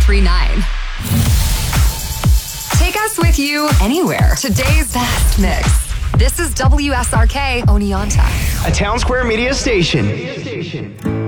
1039. Take us with you anywhere. Today's best mix. This is WSRK Oneonta, a Town Square Media station.